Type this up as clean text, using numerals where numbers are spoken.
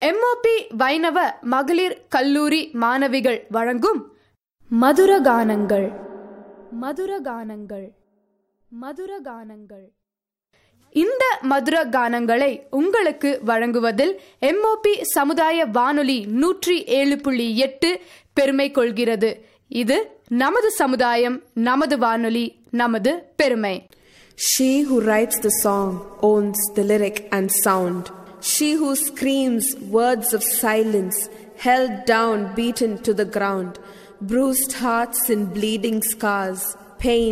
MOP வைணவ மகளிர் கல்லூரி மாணவிகள் வழங்கும் மதுரகானங்கள் மதுரகானங்கள் மதுரகானங்கள். இந்த மதுர கானங்களை உங்களுக்கு வழங்குவதில் எம்ஓபி சமுதாய வானொலி 107.8 பெருமை கொள்கிறது. இது நமது சமுதாயம், நமது வானொலி, நமது பெருமை. She who writes the song owns the lyric and sound. She who screams words of silence, held down, beaten to the ground, bruised hearts and bleeding scars, pain